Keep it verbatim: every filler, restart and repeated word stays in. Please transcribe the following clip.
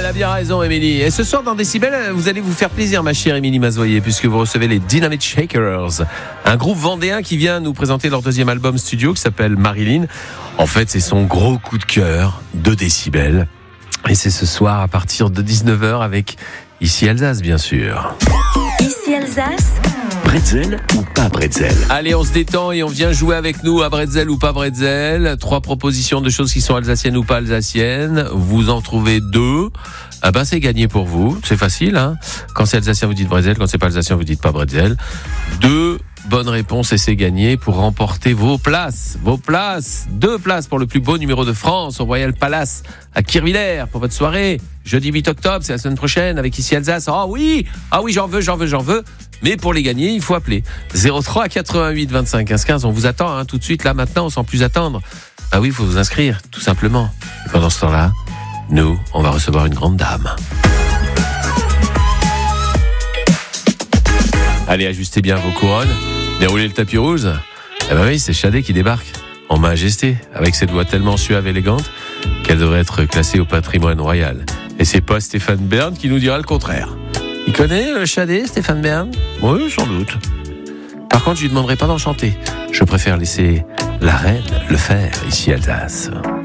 a bien raison, Émilie. Et ce soir, dans Décibel, vous allez vous faire plaisir, ma chère Émilie Mazoyer, puisque vous recevez les Dynamite Shakers, un groupe vendéen qui vient nous présenter leur deuxième album studio qui s'appelle Marilyn. En fait, c'est son gros coup de cœur de Décibel. Et c'est ce soir à partir de dix-neuf heures avec Ici Alsace, bien sûr. Ici Alsace. Bretzel ou pas bretzel? Allez, on se détend et on vient jouer avec nous à bretzel ou pas bretzel. Trois propositions de choses qui sont alsaciennes ou pas alsaciennes. Vous en trouvez deux. Ah ben, c'est gagné pour vous. C'est facile, hein. Quand c'est alsacien, vous dites bretzel. Quand c'est pas alsacien, vous dites pas bretzel. Deux bonnes réponses et c'est gagné pour remporter vos places. Vos places. Deux places pour le plus beau numéro de France au Royal Palace à Kirchwiller pour votre soirée. Jeudi huit octobre, c'est la semaine prochaine avec Ici Alsace. Ah oui, ah oui, j'en veux, j'en veux, j'en veux. Mais pour les gagner, il faut appeler zéro trois quatre-vingt-huit vingt-cinq quinze quinze. On vous attend hein, tout de suite, là, maintenant, sans plus attendre. Ah oui, il faut vous inscrire, tout simplement. Et pendant ce temps-là, nous, on va recevoir une grande dame. Allez, ajustez bien vos couronnes, déroulez le tapis rouge. Eh ben oui, c'est Shadé qui débarque, en majesté, avec cette voix tellement suave et élégante qu'elle devrait être classée au patrimoine royal. Et c'est pas Stéphane Bern qui nous dira le contraire. Il connaît le Shadé, Stéphane Bern ? Oui, sans doute. Par contre, je lui demanderai pas d'en chanter. Je préfère laisser la reine le faire, ici Alsace.